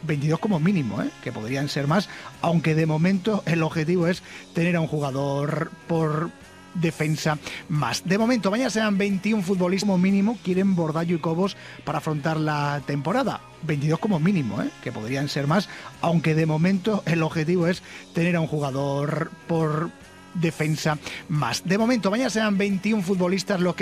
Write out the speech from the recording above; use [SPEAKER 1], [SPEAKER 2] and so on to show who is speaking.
[SPEAKER 1] 22 como mínimo, que podrían ser más, aunque de momento el objetivo es tener a un jugador por defensa más. De momento, mañana serán 21 futbolistas como mínimo, quieren Bordallo y Cobos para afrontar la temporada. 22 como mínimo, que podrían ser más, aunque de momento el objetivo es tener a un jugador por defensa más. De momento, mañana serán 21 futbolistas los que